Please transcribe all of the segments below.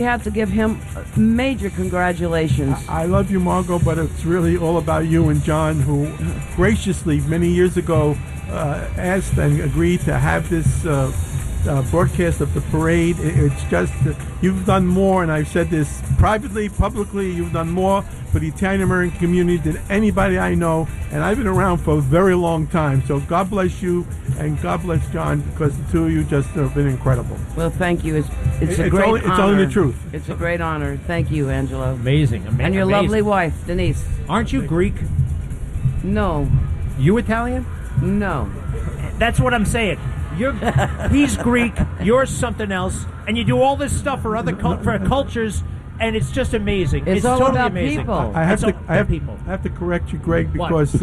We have to give him major congratulations. I love you, Margot, but it's really all about you and John, who graciously, many years ago, asked and agreed to have this broadcast of the parade. It's just, you've done more, and I've said this privately, publicly, you've done more for the Italian-American community than anybody I know, and I've been around for a very long time. So God bless you, and God bless John, because the two of you just have been incredible. Well, thank you. It's a great honor. It's only the truth. It's a great honor. Thank you, Angelo. Amazing. And your lovely wife, Denise. Aren't you Greek? No. You Italian? No. That's what I'm saying. He's Greek, you're something else, and you do all this stuff for other for cultures, and it's just amazing. It's all totally about amazing. people. I have to correct you, Greg, because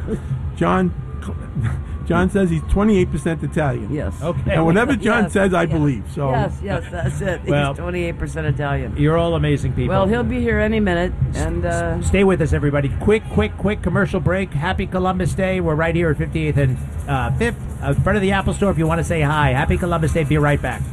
John says he's 28% Italian. Yes. Okay. And whatever John says, I believe. So. Yes, that's it. Well, he's 28% Italian. You're all amazing people. Well, he'll be here any minute. And stay with us, everybody. Quick commercial break. Happy Columbus Day. We're right here at 58th and 5th, in front of the Apple Store if you want to say hi. Happy Columbus Day. Be right back.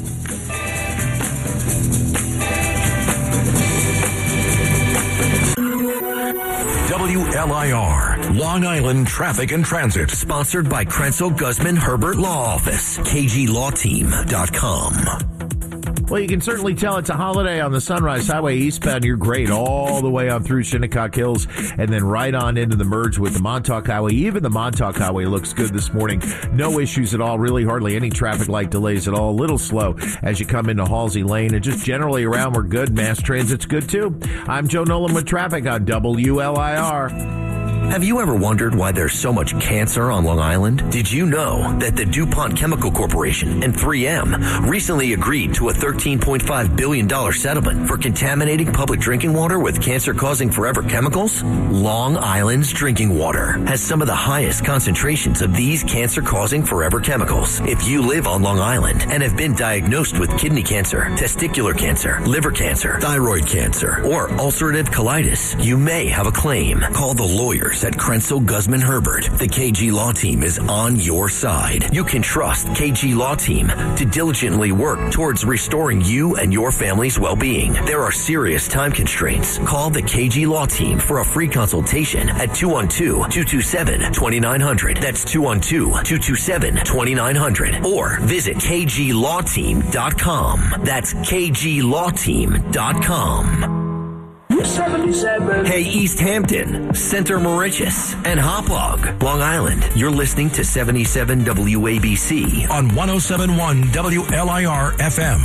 WLIR, Long Island Traffic and Transit. Sponsored by Krenzel Guzman Herbert Law Office. KGLawTeam.com. Well, you can certainly tell it's a holiday on the Sunrise Highway eastbound. You're great all the way on through Shinnecock Hills and then right on into the merge with the Montauk Highway. Even the Montauk Highway looks good this morning. No issues at all. Really hardly any traffic light delays at all. A little slow as you come into Halsey Lane. And just generally around, we're good. Mass transit's good, too. I'm Joe Nolan with traffic on WLIR. Have you ever wondered why there's so much cancer on Long Island? Did you know that the DuPont Chemical Corporation and 3M recently agreed to a $13.5 billion settlement for contaminating public drinking water with cancer-causing forever chemicals? Long Island's drinking water has some of the highest concentrations of these cancer-causing forever chemicals. If you live on Long Island and have been diagnosed with kidney cancer, testicular cancer, liver cancer, thyroid cancer, or ulcerative colitis, you may have a claim. Call the lawyers at Krenzel Guzman Herbert. The KG Law Team is on your side. You can trust KG Law Team to diligently work towards restoring you and your family's well-being. There are serious time constraints. Call the KG Law Team for a free consultation at 212-227-2900. That's 212-227-2900. Or visit KGLawTeam.com. That's KGLawTeam.com. 77. Hey, East Hampton, Center Mauritius, and Hauppauge, Long Island. You're listening to 77 WABC on 107.1 WLIR FM.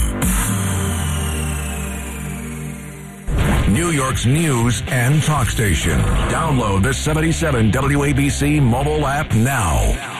New York's news and talk station. Download the 77 WABC mobile app now.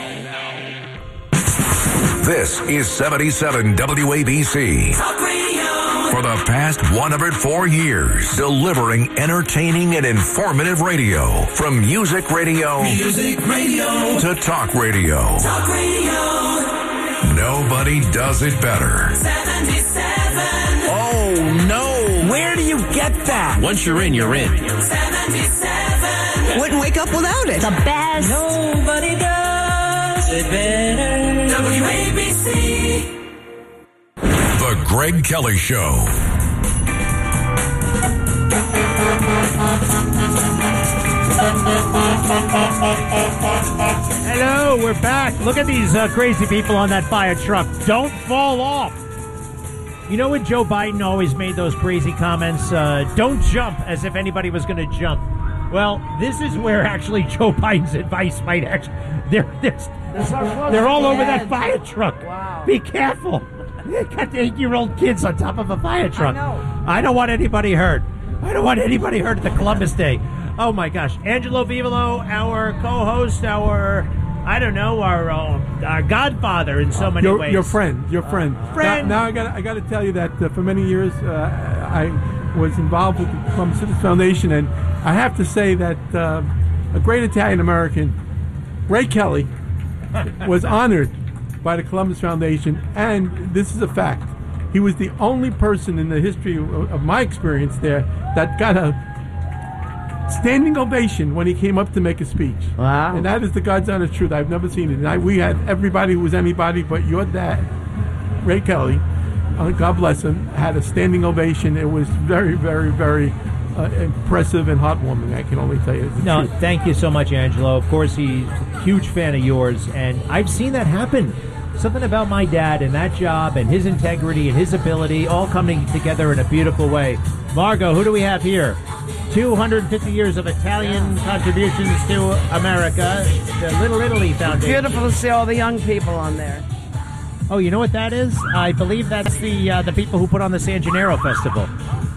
This is 77 WABC. Talk radio. For the past 104 years, delivering entertaining and informative radio. From music radio to talk radio. Talk radio. Nobody does it better. 77. Oh, no. Where do you get that? Once you're in, you're in. 77. Wouldn't wake up without it. The best. Nobody does it better. WABC. The Greg Kelly Show. Hello, we're back. Look at these crazy people on that fire truck. Don't fall off. You know when Joe Biden always made those crazy comments, don't jump, as if anybody was going to jump. Well, this is where actually Joe Biden's advice might actually... They're all over that fire truck. Wow. Be careful. They got the 8-year-old kids on top of a fire truck. I know. I don't want anybody hurt. I don't want anybody hurt at the Columbus Day. Oh, my gosh. Angelo Vivolo, our co-host, our godfather in so many ways. Your friend. Friend. Now I got to tell you that for many years I was involved with the Columbus Citizens Foundation, and I have to say that a great Italian-American, Ray Kelly, was honored by the Columbus Foundation, and this is a fact. He was the only person in the history of my experience there that got a standing ovation when he came up to make a speech. Wow. And that is the God's honest truth. I've never seen it. And we had everybody who was anybody but your dad, Ray Kelly, God bless him, had a standing ovation. It was very, very, very impressive and heartwarming. I can only tell you the No, truth. thank you so much, Angelo. Of course, he's a huge fan of yours, and I've seen that happen. Something about my dad and that job and his integrity and his ability all coming together in a beautiful way. Margot, who do we have here? 250 years of Italian contributions to America, the Little Italy Foundation. Beautiful to see all the young people on there. Oh, you know what that is? I believe that's the people who put on the San Gennaro Festival.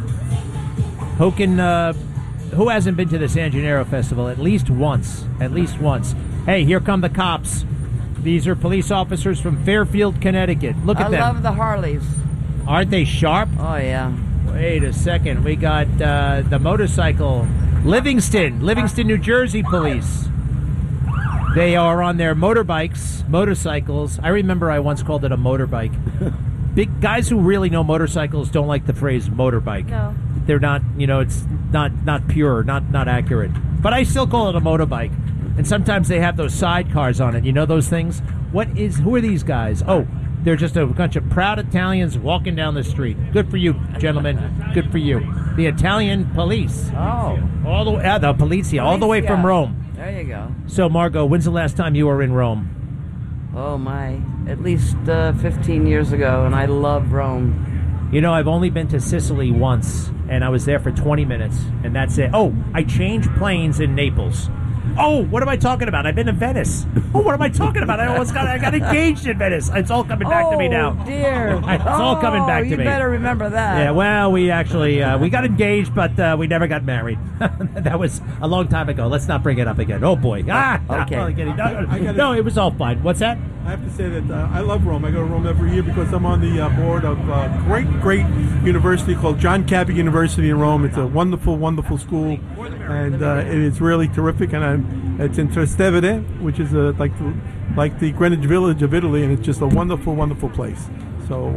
Who hasn't been to the San Gennaro Festival at least once? At least once. Hey, here come the cops. These are police officers from Fairfield, Connecticut. Look at I them. love the Harleys. Aren't they sharp? Oh, yeah. Wait a second. We got the motorcycle. Livingston, New Jersey police. They are on their motorcycles. I remember I once called it a motorbike. Big guys who really know motorcycles don't like the phrase motorbike. No. They're not, it's not pure, not accurate. But I still call it a motorbike. And sometimes they have those sidecars on it. You know those things? Who are these guys? Oh, they're just a bunch of proud Italians walking down the street. Good for you, gentlemen. Good for you. The Italian police. Oh. All the way, the Polizia, all the way from Rome. There you go. So, Margot, when's the last time you were in Rome? Oh, my. At least 15 years ago, and I love Rome. You know, I've only been to Sicily once, and I was there for 20 minutes, and that's it. Oh, I changed planes in Naples. Oh, what am I talking about? I've been to Venice. Oh, what am I talking about? I got engaged in Venice. It's all coming back to me now. Oh, dear. It's all coming back to me. You better remember that. Yeah, well, we actually, we got engaged, but we never got married. That was a long time ago. Let's not bring it up again. Oh, boy. Okay. No, it was all fine. What's that? I have to say that I love Rome. I go to Rome every year because I'm on the board of a great university called John Cabot University in Rome. It's a wonderful, wonderful school, and it is really terrific. And it's in Trastevere, which is like the Greenwich Village of Italy, and it's just a wonderful, wonderful place. So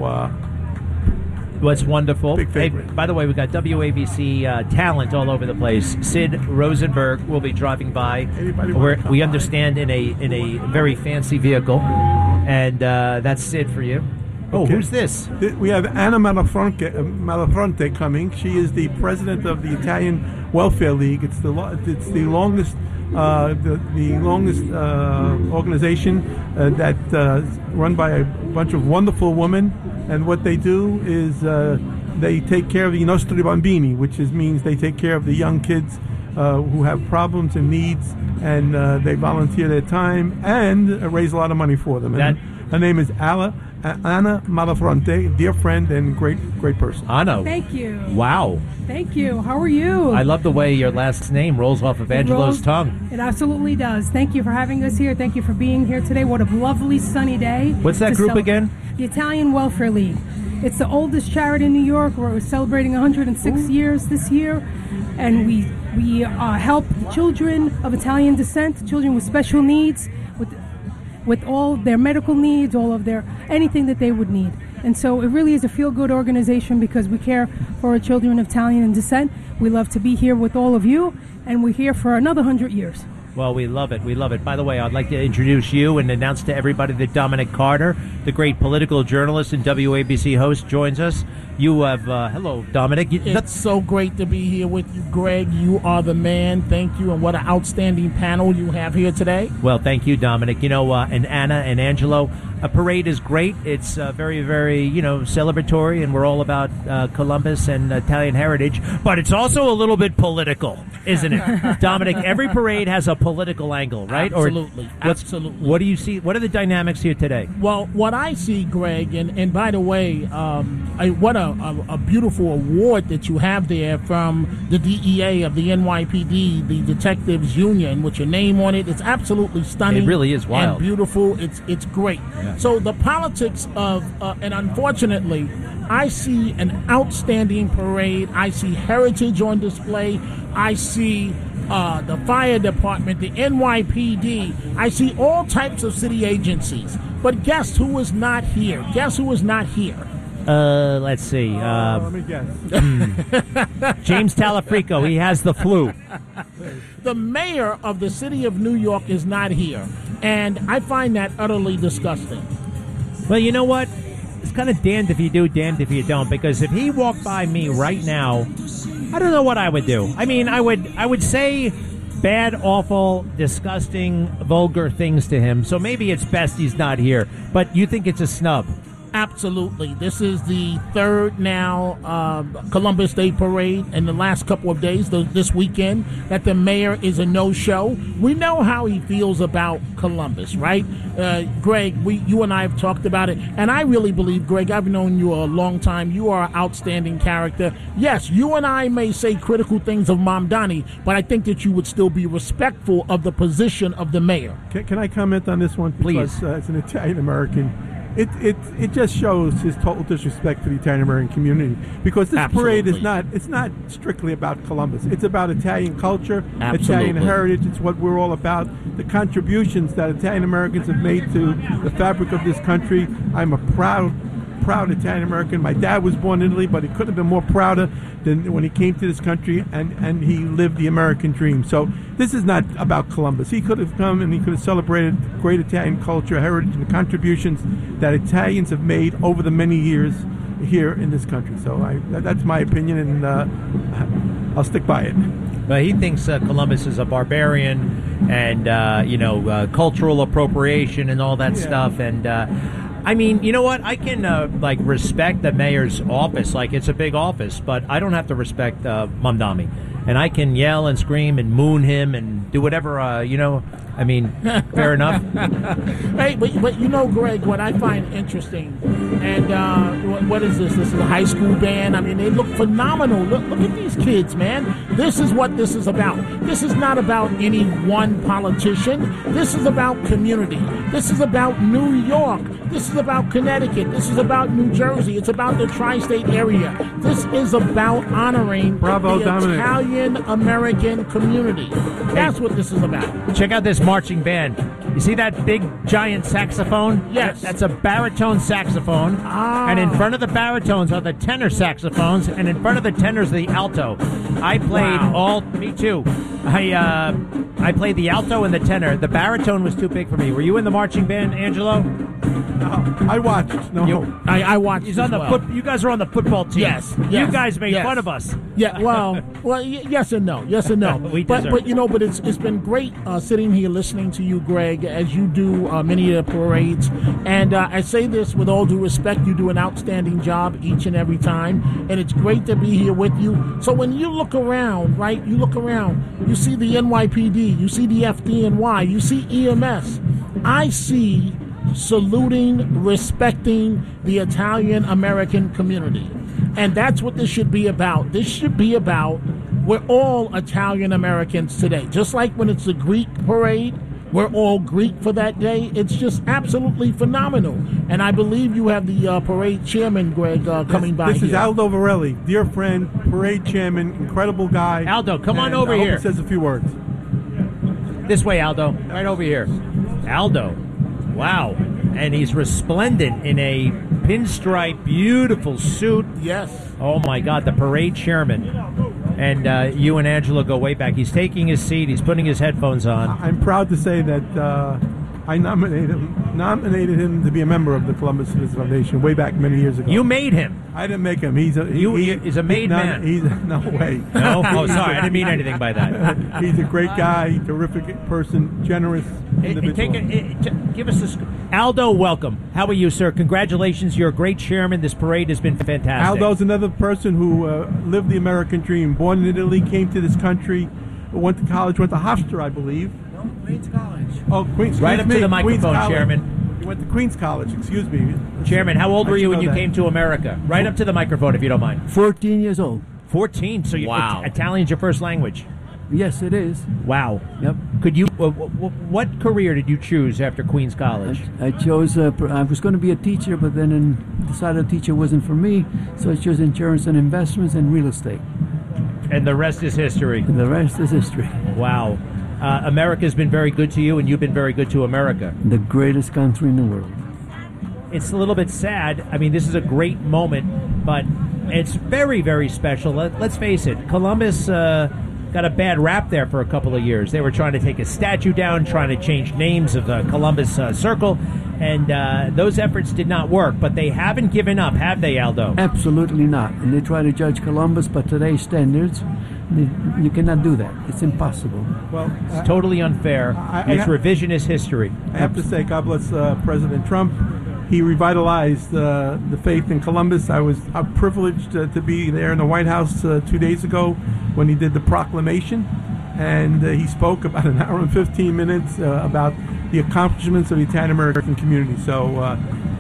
What's wonderful. Big favorite. Hey, by the way, we got WABC talent all over the place. Sid Rosenberg will be driving by. We understand in a very fancy vehicle, and that's Sid for you. Oh, Okay. who's this? We have Anna Malafronte coming. She is the president of the Italian Welfare League. It's the longest organization that run by a bunch of wonderful women. And what they do is they take care of the nostri bambini, which means they take care of the young kids who have problems and needs, and they volunteer their time and raise a lot of money for them. And her name is Anna Malafronte, dear friend and great person. Anna. Thank you. Wow. Thank you. How are you? I love the way your last name rolls off of Angelo's tongue. It absolutely does. Thank you for having us here. Thank you for being here today. What a lovely sunny day. What's that group again? The Italian Welfare League. It's the oldest charity in New York. We're celebrating 106 years this year. And we help children of Italian descent, children with special needs, with all their medical needs, all of their anything that they would need. And so it really is a feel-good organization because we care for our children of Italian descent. We love to be here with all of you, and we're here for another 100 years. Well, we love it. We love it. By the way, I'd like to introduce you and announce to everybody that Dominic Carter, the great political journalist and WABC host, joins us. You have, hello, Dominic. It's so great to be here with you, Greg. You are the man. Thank you. And what an outstanding panel you have here today. Well, thank you, Dominic. You know, and Anna and Angelo, a parade is great. It's very, very, celebratory, and we're all about Columbus and Italian heritage. But it's also a little bit political, isn't it? Dominic, every parade has a political angle, right? Absolutely. Absolutely. What do you see? What are the dynamics here today? Well, what I see, Greg, and by the way, what a beautiful award that you have there from the DEA of the NYPD, the Detectives Union, with your name on it. It's absolutely stunning. It really is wild. And beautiful. It's great. Yeah. So the politics of, and unfortunately, I see an outstanding parade. I see heritage on display. I see the fire department, the NYPD. I see all types of city agencies. But guess who is not here? Guess who is not here? Let's see. Let me guess. James Talafrico. He has the flu. The mayor of the city of New York is not here. And I find that utterly disgusting. Well, you know what? it's kind of damned if you do, damned if you don't. Because if he walked by me right now, I don't know what I would do. I mean, I would say bad, awful, disgusting, vulgar things to him. So maybe it's best he's not here. But you think it's a snub? Absolutely. This is the third now Columbus Day Parade in the last couple of days, this weekend, that the mayor is a no-show. We know how he feels about Columbus, right? Greg, you and I have talked about it, and I really believe, Greg, I've known you a long time. You are an outstanding character. Yes, you and I may say critical things of Mamdani, but I think that you would still be respectful of the position of the mayor. Can I comment on this one? Please. Because, as an Italian-American, it just shows his total disrespect for the Italian American community, because this parade is not strictly about Columbus. It's about Italian culture, Italian heritage. It's what we're all about. The contributions that Italian Americans have made to the fabric of this country. I'm a proud Italian American. My dad was born in Italy, but he couldn't have been more prouder than when he came to this country and he lived the American dream. So this is not about Columbus. He could have come and he could have celebrated great Italian culture, heritage, and the contributions that Italians have made over the many years here in this country. So that's my opinion, and I'll stick by it. But he thinks Columbus is a barbarian and, cultural appropriation and all that stuff. And, I mean, you know what? I can, respect the mayor's office. Like, it's a big office. But I don't have to respect Mamdani. And I can yell and scream and moon him and do whatever, I mean, fair enough. Hey, but you know, Greg, what I find interesting, and what is this? This is a high school band. I mean, they look phenomenal. Look at these kids, man. This is what this is about. This is not about any one politician. This is about community. This is about New York. This is about Connecticut. This is about New Jersey. It's about the tri-state area. This is about honoring the Italian American community. That's what this is about. Check out this marching band. You see that big giant saxophone? Yes. That's a baritone saxophone. And in front of the baritones are the tenor saxophones, and in front of the tenors the alto. I played me too. I played the alto and the tenor. The baritone was too big for me. Were you in the marching band, Angelo? I watched. No, I watched. He's on the you guys are on the football team. Yes. You guys made fun of us. Yeah. Well. Yes and no. Yes and no. But it's been great sitting here listening to you, Greg, as you do many of the parades. And I say this with all due respect. You do an outstanding job each and every time, and it's great to be here with you. So when you look around, right? You look around. You see the NYPD. You see the FDNY. You see EMS. I see saluting, respecting the Italian American community. And that's what this should be about. This should be about, we're all Italian Americans today. Just like when it's the Greek parade, we're all Greek for that day. It's just absolutely phenomenal. And I believe you have the parade chairman, Greg, coming by here. This is Aldo Varelli, dear friend, parade chairman, incredible guy. Aldo, come on over here. He says a few words. This way, Aldo. Right over here. Aldo. Wow. And he's resplendent in a pinstripe, beautiful suit. Yes. Oh, my God, the parade chairman. And you and Angela go way back. He's taking his seat. He's putting his headphones on. I'm proud to say that I nominated him to be a member of the Columbus Citizens Foundation way back many years ago. You made him. I didn't make him. He's a made man. No way. No? Oh, sorry. I didn't mean anything by that. He's a great guy, terrific person, generous individual. Give us this. Aldo, welcome. How are you, sir? Congratulations. You're a great chairman. This parade has been fantastic. Aldo's another person who lived the American dream. Born in Italy, came to this country, went to college, went to Hofstra, I believe. No, Queens College. Oh, Queens. Right up to the microphone, Chairman. He went to Queens College, excuse me. Chairman, how old were you when you came to America? Right up to the microphone, if you don't mind. 14 years old. 14? So Italian's your first language? Yes, it is. Wow. Yep. Could you? What career did you choose after Queens College? I chose. I was going to be a teacher, but then decided a teacher wasn't for me, so I chose insurance and investments and real estate. And the rest is history. And the rest is history. Wow. America's been very good to you, and you've been very good to America. The greatest country in the world. It's a little bit sad. I mean, this is a great moment, but it's very, very special. Let's face it. Columbus got a bad rap there for a couple of years. They were trying to take a statue down, trying to change names of the Columbus Circle, and those efforts did not work. But they haven't given up, have they, Aldo? Absolutely not. And they try to judge Columbus by today's standards. You cannot do that. It's impossible. Well, it's totally unfair. It's revisionist history. I have to say, God bless President Trump. He revitalized the faith in Columbus. I was privileged to be there in the White House 2 days ago when he did the proclamation, and he spoke about an hour and 15 minutes about the accomplishments of the Italian American community. So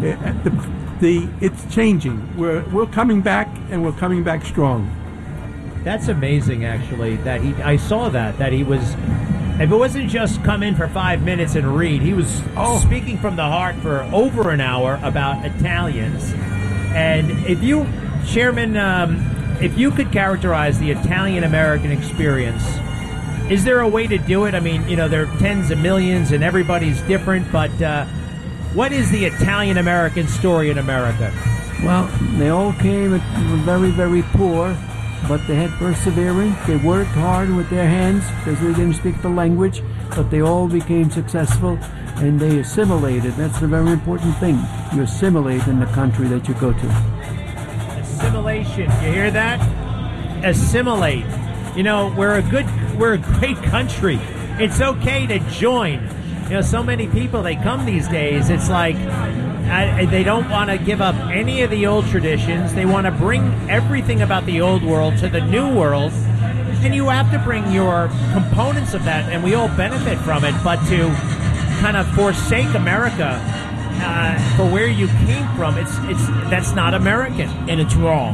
it's changing. We're coming back, and we're coming back strong. That's amazing, actually. I saw that he was. If it wasn't just come in for 5 minutes and read, he was speaking from the heart for over an hour about Italians. And if you, Chairman, if you could characterize the Italian-American experience, is there a way to do it? I mean, there are tens of millions and everybody's different, but what is the Italian-American story in America? Well, they all came very, very poor. But they had perseverance. They worked hard with their hands because they didn't speak the language, but they all became successful and they assimilated. That's the very important thing. You assimilate in the country that you go to. Assimilation. You hear that? Assimilate. We're a great country. It's okay to join. So many people, they come these days, it's like they don't want to give up any of the old traditions. They want to bring everything about the old world to the new world. And you have to bring your components of that, and we all benefit from it. But to kind of forsake America for where you came from, that's not American, and it's wrong.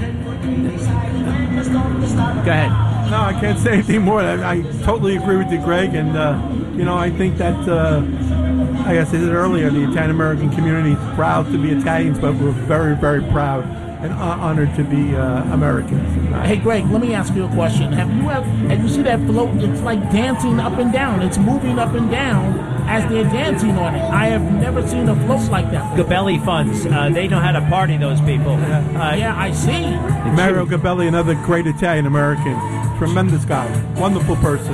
Go ahead. No, I can't say anything more. I totally agree with you, Greg. And, I think that, like I said earlier, the Italian-American community is proud to be Italians, but we're very, very proud and honored to be Americans. Hey, Greg, let me ask you a question. Have you seen that float? It's like dancing up and down. It's moving up and down as they're dancing on it. I have never seen a float like that. Gabelli funds. They know how to party, those people. Yeah, I see. Mario Gabelli, another great Italian-American. Tremendous guy. Wonderful person.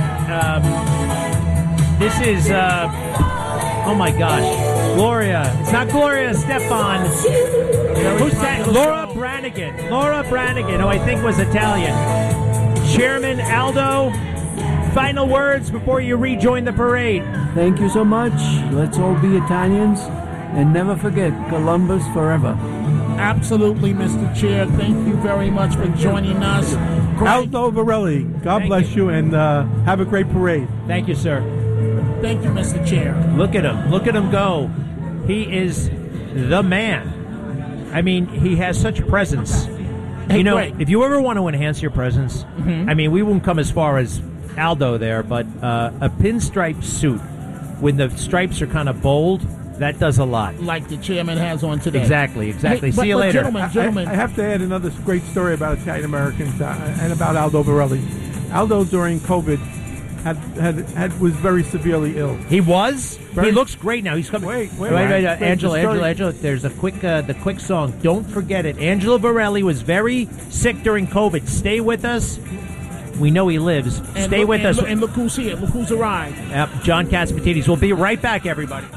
This is, oh my gosh, Gloria. It's not Gloria Stefan. Who's that? Laura Branigan. Laura Branigan, who I think was Italian. Chairman Aldo, final words before you rejoin the parade. Thank you so much. Let's all be Italians and never forget Columbus forever. Absolutely, Mr. Chair. Thank you very much for joining us. Aldo Varelli, God bless you, and have a great parade. Thank you, sir. Thank you, Mr. Chair. Look at him. Look at him go. He is the man. I mean, he has such presence. Hey, if you ever want to enhance your presence, I mean, we won't come as far as Aldo there, but a pinstripe suit when the stripes are kind of bold, that does a lot. Like the chairman has on today. Exactly. Hey, See you later. Gentlemen. I have to add another great story about Italian Americans and about Aldo Varelli. Aldo, during COVID, was very severely ill. He was? He looks great now. He's coming. Wait. Angela. There's the quick song. Don't forget it. Angelo Varelli was very sick during COVID. Stay with us. We know he lives. Stay with us. And look who's here. Look who's arrived. Yep, John Catsimatidis. We'll be right back, everybody.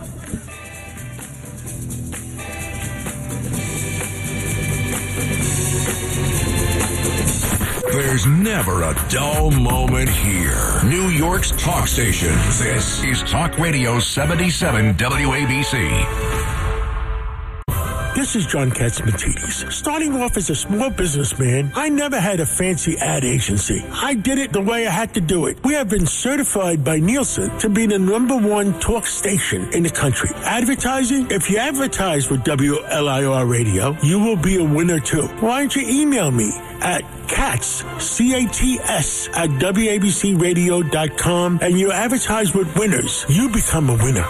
There's never a dull moment here. New York's talk station. This is Talk Radio 77 WABC. This is John Catsimatidis. Starting off as a small businessman, I never had a fancy ad agency. I did it the way I had to do it. We have been certified by Nielsen to be the #1 talk station in the country. Advertising? If you advertise with WLIR Radio, you will be a winner too. Why don't you email me at CATS, C-A-T-S, at WABCRadio.com, and you advertise with winners. You become a winner.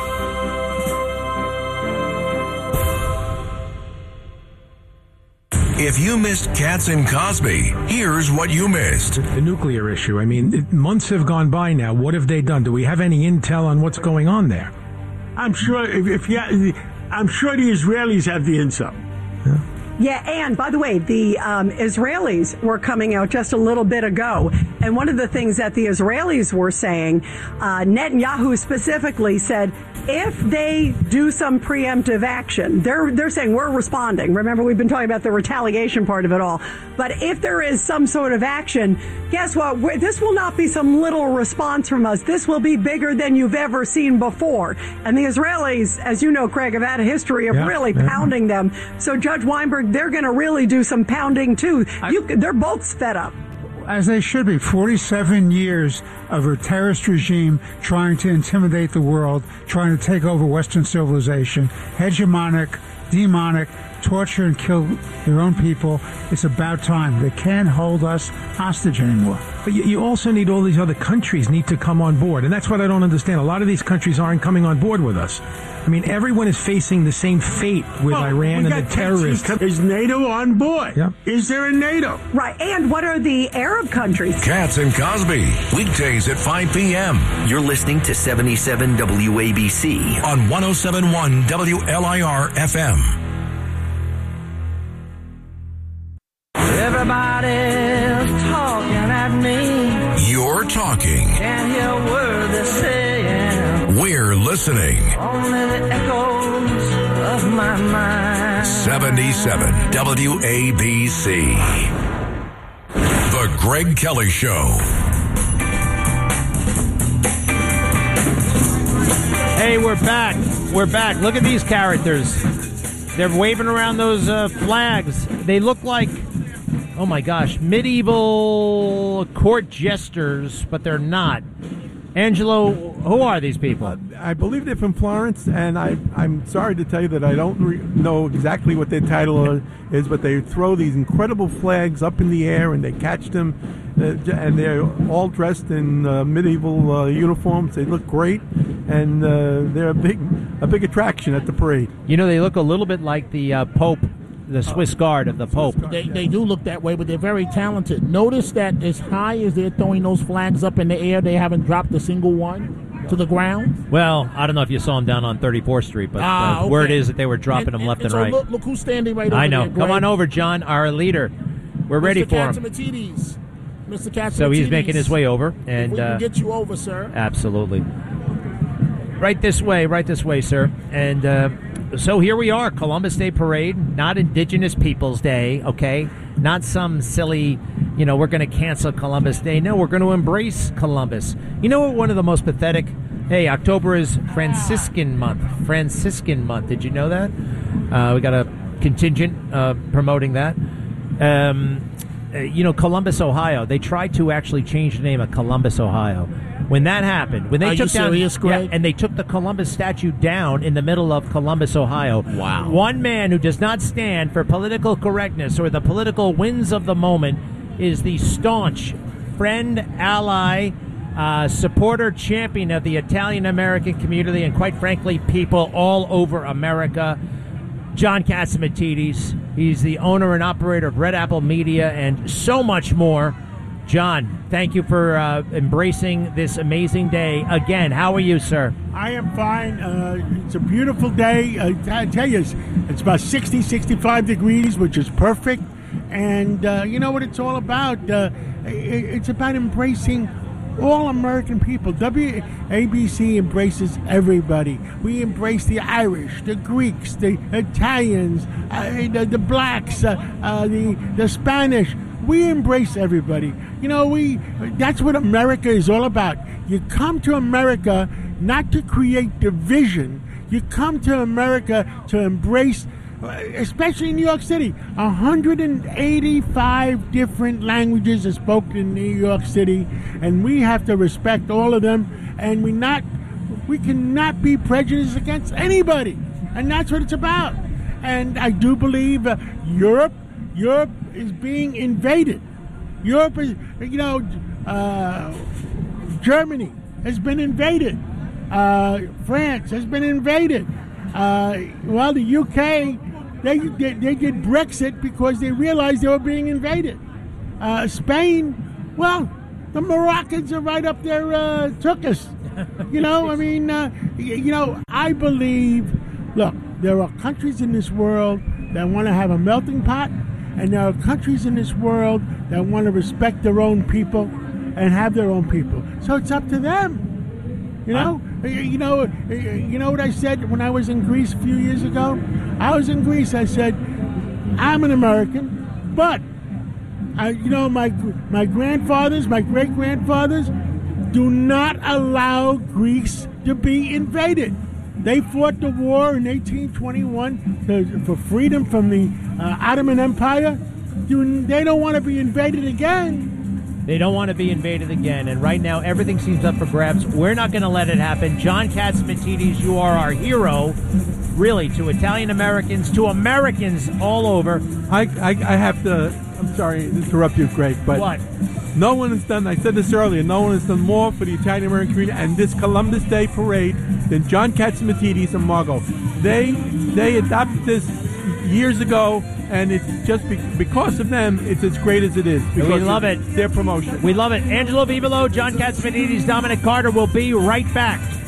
If you missed Katz and Cosby, here's what you missed. The nuclear issue. I mean, months have gone by now. What have they done? Do we have any intel on what's going on there? I'm sure I'm sure the Israelis have the intel. Yeah, and by the way, the Israelis were coming out just a little bit ago, and one of the things that the Israelis were saying, Netanyahu specifically said, if they do some preemptive action, they're saying we're responding. Remember, we've been talking about the retaliation part of it all. But if there is some sort of action, guess what? This will not be some little response from us. This will be bigger than you've ever seen before. And the Israelis, as you know, Craig, have had a history of really pounding them. So Judge Weinberg, they're going to really do some pounding too. They're both fed up. As they should be. 47 years of a terrorist regime trying to intimidate the world, trying to take over Western civilization, hegemonic, demonic, torture and kill their own people. It's about time. They can't hold us hostage anymore. But you also need all these other countries need to come on board. And that's what I don't understand. A lot of these countries aren't coming on board with us. I mean, everyone is facing the same fate with Iran and the terrorists. Is NATO on board? Yeah. Is there a NATO? Right. And what are the Arab countries? Katz and Cosby, weekdays at 5 p.m. You're listening to 77 WABC on 107.1 WLIR FM. Everybody's talking at me. You're talking. Can't hear a word they're saying. We're listening. Only the echoes of my mind. 77 WABC. The Greg Kelly Show. Hey, we're back. We're back. Look at these characters. They're waving around those flags. They look like, oh my gosh, medieval court jesters, but they're not. Angelo, who are these people? I believe they're from Florence, and I'm sorry to tell you that I don't know exactly what their title is, but they throw these incredible flags up in the air, and they catch them, and they're all dressed in medieval uniforms. They look great, and they're a big attraction at the parade. You know, they look a little bit like the Pope, the Swiss Guard of the Pope. They do look that way, but they're very talented. Notice that as high as they're throwing those flags up in the air, they haven't dropped a single one to the ground. Well, I don't know if you saw them down on 34th Street, but okay. Word is that they were dropping them left and so right. Look who's standing right over there. I know. Greg. Come on over, John, our leader. We're ready for him. Mr. Katzimatidis. So he's making his way over, and we can get you over, sir. Absolutely. Right this way, sir. And so here we are, Columbus Day Parade, not Indigenous Peoples Day, okay? Not some silly, we're going to cancel Columbus Day. No, we're going to embrace Columbus. You know what one of the most pathetic, October is Franciscan month. Did you know that? We got a contingent promoting that. Columbus, Ohio, they tried to actually change the name of Columbus, Ohio. When that happened, when they took down, and they took the Columbus statue down in the middle of Columbus, Ohio. Wow! One man who does not stand for political correctness or the political winds of the moment is the staunch friend, ally, supporter, champion of the Italian American community, and quite frankly, people all over America. John Katzimatidis. He's the owner and operator of Red Apple Media and so much more. John, thank you for embracing this amazing day. Again, how are you, sir? I am fine. It's a beautiful day. I tell you, it's about 60, 65 degrees, which is perfect. And you know what it's all about? It's about embracing all American people. WABC embraces everybody. We embrace the Irish, the Greeks, the Italians, the blacks, the Spanish. We embrace everybody. That's what America is all about. You come to America not to create division. You come to America to embrace, especially in New York City, 185 different languages are spoken in New York City, and we have to respect all of them, and we cannot be prejudiced against anybody, and that's what it's about. And I do believe Europe is being invaded. Europe is, Germany has been invaded. France has been invaded. The UK, they did Brexit because they realized they were being invaded. Spain, the Moroccans are right up there, took us. I believe, look, there are countries in this world that want to have a melting pot, and there are countries in this world that want to respect their own people and have their own people. So it's up to them. You know what I said when I was in Greece a few years ago? I was in Greece. I said, I'm an American, but my grandfathers, my great grandfathers, do not allow Greece to be invaded. They fought the war in 1821 for freedom from the Ottoman Empire. They don't want to be invaded again. They don't want to be invaded again, and right now everything seems up for grabs. We're not going to let it happen. John Catsimatidis, you are our hero, really, to Italian Americans, to Americans all over. I have to, I'm sorry to interrupt you, Greg, but what? No one has done, I said this earlier, no one has done more for the Italian American community and this Columbus Day parade than John Catsimatidis and Margot. They adopted this years ago, and it's just because of them, it's as great as it is. We love it. Their promotion. We love it. Angelo Vivolo, John Catsimatidis, Dominic Carter will be right back.